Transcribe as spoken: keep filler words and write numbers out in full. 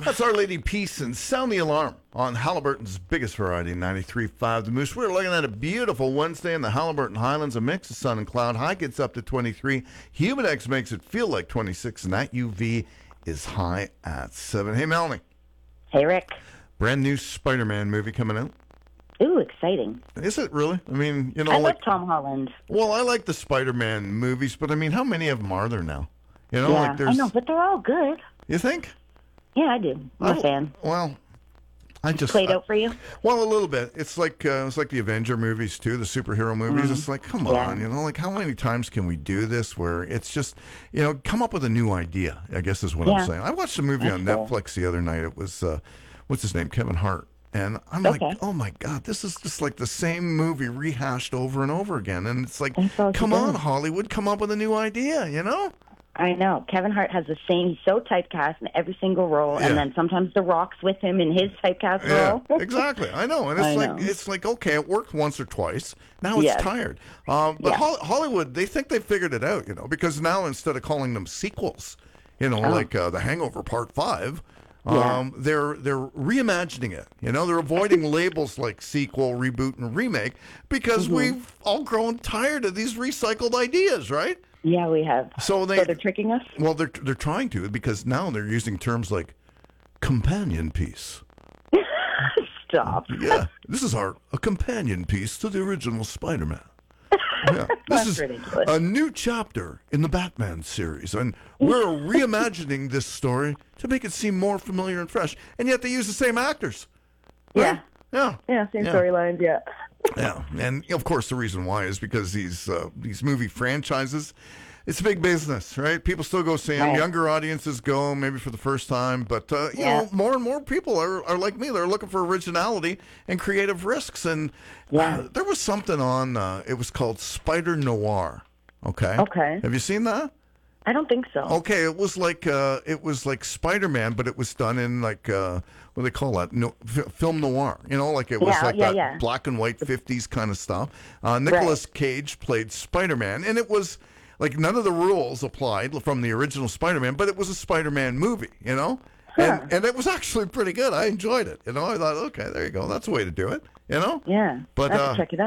That's Our Lady Peace and Sound the Alarm on Halliburton's biggest variety, ninety-three point five The Moose. We're looking at a beautiful Wednesday in the Halliburton Highlands. A mix of sun and cloud. High gets up to twenty-three. Humidex makes it feel like twenty-six, and that U V is high at seven. Hey, Melanie. Hey, Rick. Brand new Spider-Man movie coming out. Ooh, exciting. Is it really? I mean, you know, I like... love Tom Holland. Well, I like the Spider-Man movies, but I mean, how many of them are there now? You know, yeah, like there's... I know, but they're all good. You think? Yeah, I do. I'm a I, fan. Well, I just Played I, out for you? Well, a little bit. It's like uh, it's like the Avenger movies too, the superhero movies. Mm. It's like, come Yeah. on, you know, like how many times can we do this? Where it's just, you know, come up with a new idea. I guess is what Yeah. I'm saying. I watched a movie That's on cool. Netflix the other night. It was, uh, what's his name, Kevin Hart. And I'm Okay. like, oh my God, this is just like the same movie rehashed over and over again. And it's like, That's all she come on, does. Hollywood, come up with a new idea, you know? I know. Kevin Hart has the same, he's so typecast in every single role, Yeah. and then sometimes The Rock's with him in his typecast Yeah, role. exactly. I know, and it's I like know. it's like okay, it worked once or twice. Now it's Yes. tired. Um, but Yeah. Hol- Hollywood, they think they figured it out, you know, because now instead of calling them sequels, you know, Oh. like uh, The Hangover Part Five, Yeah. um, they're they're reimagining it. You know, they're avoiding labels like sequel, reboot, and remake because Mm-hmm. we've all grown tired of these recycled ideas, right? Yeah, we have. So they So they're tricking us? well, they're they're trying to because now they're using terms like companion piece. Stop. Yeah, this is our a companion piece to the original Spider-Man. Yeah, this That's is ridiculous. a new chapter in the Batman series, and we're reimagining this story to make it seem more familiar and fresh. And yet they use the same actors. Right? Yeah. Yeah, same Yeah. storylines, yeah. Yeah, and of course the reason why is because these uh, these movie franchises, it's a big business, right? People still go see them. Right. Younger audiences go maybe for the first time, but uh, you Yeah. know, more and more people are, are like me. They're looking for originality and creative risks. And Yeah. uh, there was something on. Uh, it was called Spider Noir. Okay. Okay. Have you seen that? I don't think so. Okay, it was like uh, it was like Spider-Man, but it was done in like uh, what do they call that? No, f- film noir. You know, like it was Yeah, like yeah, that yeah. black and white fifties kind of stuff. Uh, Nicolas Cage played Spider-Man, and it was like none of the rules applied from the original Spider-Man, but it was a Spider-Man movie. You know, Huh. and and it was actually pretty good. I enjoyed it. You know, I thought, okay, there you go. That's a way to do it. You know, Yeah. But, I have uh, to check it out.